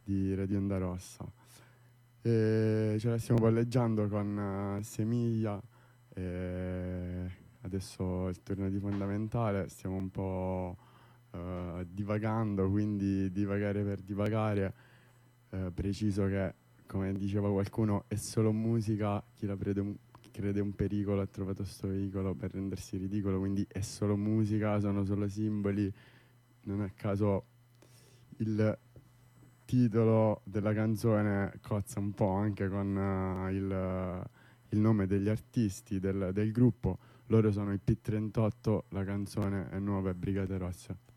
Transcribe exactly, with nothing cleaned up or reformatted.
di Radio Onda Rossa. E ce la stiamo palleggiando con uh, Semiglia, e adesso il turno di fondamentale, stiamo un po' uh, divagando, quindi divagare per divagare. Uh, preciso che, come diceva qualcuno, è solo musica, chi la crede un, chi crede un pericolo ha trovato sto veicolo per rendersi ridicolo, quindi è solo musica, sono solo simboli. Non a caso il titolo della canzone cozza un po' anche con uh, il, uh, il nome degli artisti del, del gruppo. Loro sono i P trentotto, la canzone è Nuove Brigate Rosse.